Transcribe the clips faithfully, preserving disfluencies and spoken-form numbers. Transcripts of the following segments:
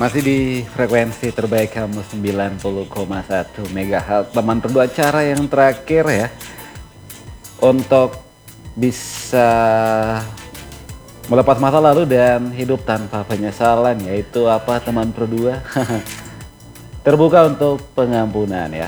Masih di frekuensi terbaik kamu sembilan puluh koma satu megahertz. Teman berdua, cara yang terakhir ya untuk bisa melepas masa lalu dan hidup tanpa penyesalan, yaitu apa teman berdua? Terbuka untuk pengampunan ya.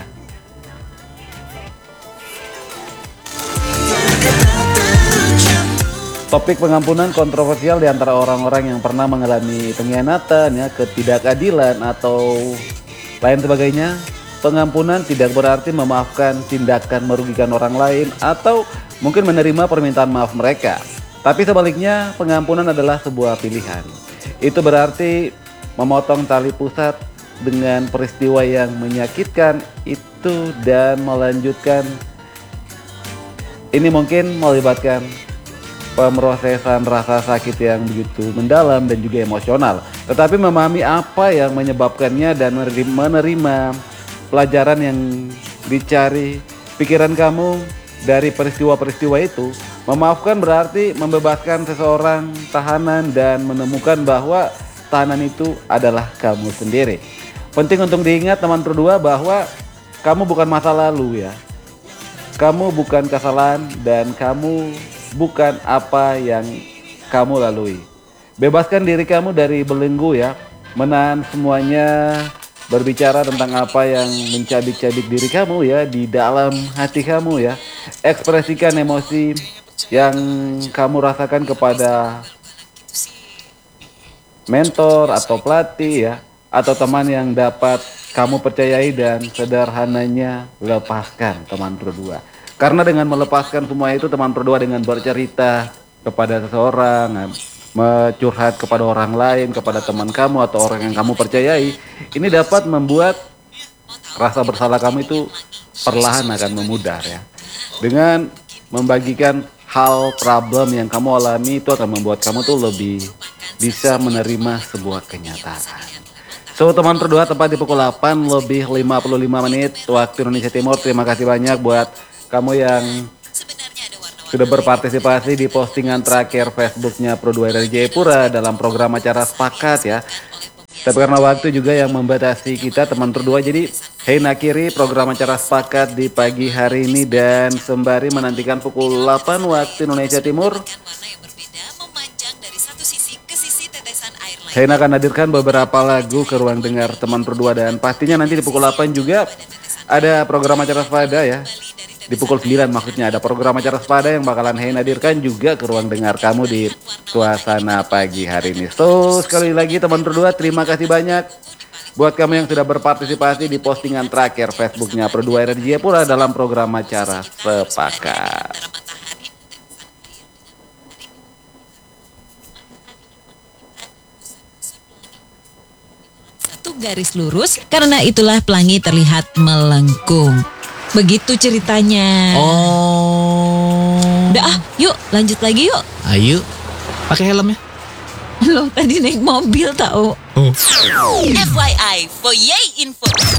Topik pengampunan kontroversial di antara orang-orang yang pernah mengalami pengkhianatan ya, ketidakadilan atau lain sebagainya. Pengampunan tidak berarti memaafkan tindakan merugikan orang lain atau mungkin menerima permintaan maaf mereka. Tapi sebaliknya, pengampunan adalah sebuah pilihan. Itu berarti memotong tali pusat dengan peristiwa yang menyakitkan itu dan melanjutkan. Ini mungkin melibatkan pemrosesan rasa sakit yang begitu mendalam dan juga emosional, tetapi memahami apa yang menyebabkannya dan menerima pelajaran yang dicari pikiran kamu dari peristiwa-peristiwa itu. Memaafkan berarti membebaskan seseorang tahanan dan menemukan bahwa tahanan itu adalah kamu sendiri. Penting untuk diingat teman berdua bahwa kamu bukan masa lalu ya. Kamu bukan kesalahan dan kamu bukan apa yang kamu lalui. Bebaskan diri kamu dari belenggu ya, menahan semuanya, berbicara tentang apa yang mencabik-cabik diri kamu ya di dalam hati kamu ya. Ekspresikan emosi yang kamu rasakan kepada mentor atau pelatih ya, atau teman yang dapat kamu percayai, dan sederhananya lepaskan teman berdua. Karena dengan melepaskan semua itu teman berdua, dengan bercerita kepada seseorang, mencurhat kepada orang lain, kepada teman kamu atau orang yang kamu percayai, ini dapat membuat rasa bersalah kamu itu perlahan akan memudar ya. Dengan membagikan hal problem yang kamu alami, itu akan membuat kamu tuh lebih bisa menerima sebuah kenyataan. So teman berdua, tepat di pukul delapan lebih lima puluh lima menit waktu Indonesia Timur. Terima kasih banyak buat kamu yang sudah berpartisipasi di postingan terakhir Facebooknya Pro dua dari Jayapura dalam program acara Sepakat ya. Tapi karena waktu juga yang membatasi kita teman berdua, jadi hey nakiri program acara Sepakat di pagi hari ini, dan sembari menantikan pukul delapan waktu Indonesia Timur, saya akan hadirkan beberapa lagu ke ruang dengar teman berdua, dan pastinya nanti di pukul delapan juga ada program acara Sepada ya. Di pukul sembilan maksudnya ada program acara Sepada yang bakalan Hein hadirkan juga ke ruang dengar kamu di suasana pagi hari ini. So sekali lagi teman berdua, terima kasih banyak buat kamu yang sudah berpartisipasi di postingan terakhir Facebooknya Pro dua R J Jayapura dalam program acara Sepakat. Garis lurus, karena itulah pelangi terlihat melengkung. Begitu ceritanya. Oh. Udah ah, yuk lanjut lagi yuk. Ayo, pakai helm ya. Lo tadi naik mobil tahu. Oh. F Y I, for Yay Info.